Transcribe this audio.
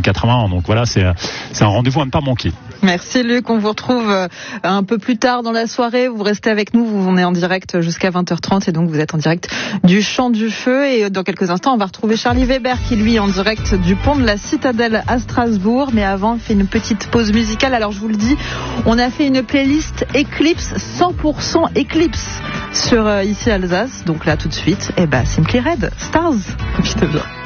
81. Donc voilà, c'est un rendez-vous à ne pas manquer. Merci Luc, on vous retrouve un peu plus tard dans la soirée. Vous restez avec nous, on est en direct jusqu'à 20h30 et donc vous êtes en direct du Chant du Feu. Et dans quelques instants, on va retrouver Charlie Weber qui lui est en direct du pont de la Citadelle à Strasbourg. Mais avant, on fait une petite pause musicale. Alors je vous le dis, on a fait une playlist Eclipse, 100% Eclipse sur ici Alsace. Donc là tout de suite, Simply Red, Stars. Profitez bien.